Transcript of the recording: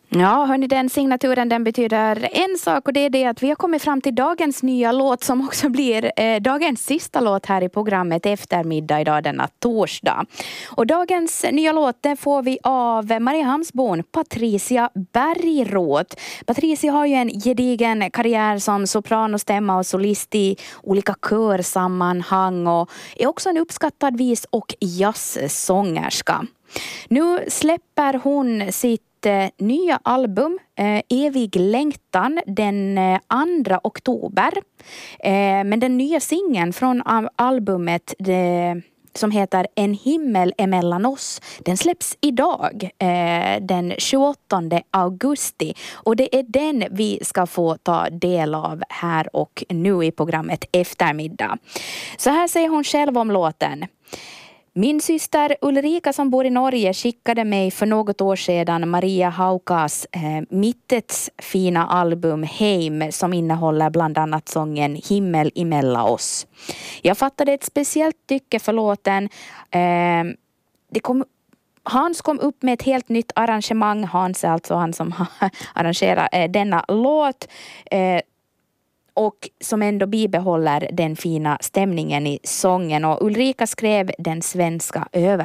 Ja, hörni, den signaturen den betyder en sak, och det är det att vi har kommit fram till dagens nya låt som också blir dagens sista låt här i programmet Eftermiddag idag denna torsdag. Och dagens nya låt den får vi av Mariehamnsbon Patricia Bergroth. Patricia har ju en gedigen karriär som sopranostämma och solist i olika körsammanhang och är också en uppskattad vis- och jazzsångerska. Nu släpper hon sitt nya album Evig längtan den 2 oktober. Men den nya singeln från albumet som heter En himmel emellan oss, den släpps idag den 28 augusti, och det är den vi ska få ta del av här och nu i programmet Eftermiddag. Så här säger hon själv om låten. Min syster Ulrika som bor i Norge skickade mig för något år sedan Maria Haukas Mittets fina album Heim som innehåller bland annat sången Himmel emellan oss. Jag fattade ett speciellt tycke för låten. Hans kom upp med ett helt nytt arrangemang. Hans är alltså han som har arrangerat denna låt. Och som ändå bibehåller den fina stämningen i sången. Och Ulrika skrev den svenska över.